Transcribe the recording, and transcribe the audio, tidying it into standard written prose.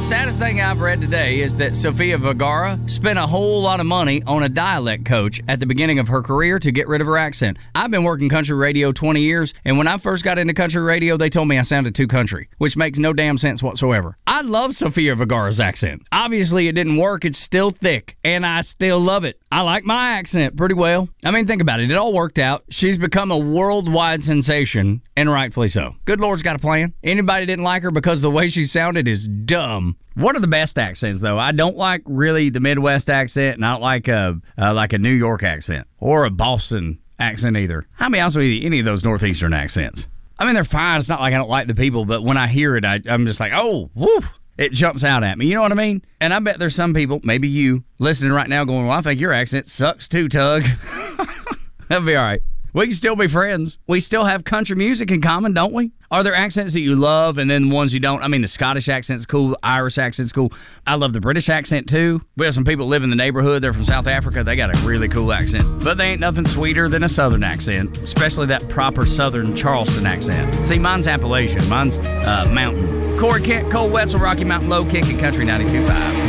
saddest thing I've read today is that Sofia Vergara spent a whole lot of money on a dialect coach at the beginning of her career to get rid of her accent. I've been working country radio 20 years, and when I first got into country radio, they told me I sounded too country, which makes no damn sense whatsoever. I love Sofia Vergara's accent. Obviously, it didn't work. It's still thick, and I still love it. I like my accent pretty well. I mean, think about it. It all worked out. She's become a worldwide sensation, and rightfully so. Good Lord's got a plan. Anybody didn't like her because the way she sounded is dumb. What are the best accents, though? I don't like really the Midwest accent, and I don't like a New York accent or a Boston accent either. I'll be honest with you, any of those Northeastern accents. I mean, they're fine. It's not like I don't like the people, but when I hear it, I'm just like, oh, woo. It jumps out at me. You know what I mean? And I bet there's some people, maybe you, listening right now going, well, I think your accent sucks too, Tug. That'll be all right. We can still be friends. We still have country music in common, don't we? Are there accents that you love and then ones you don't? I mean, the Scottish accent's cool. The Irish accent's cool. I love the British accent, too. We have some people live in the neighborhood. They're from South Africa. They got a really cool accent. But they ain't nothing sweeter than a Southern accent, especially that proper Southern Charleston accent. See, mine's Appalachian. Mine's mountain. Corey Kent, Cole Wetzel, Rocky Mountain Low, Kicking Country 92.5.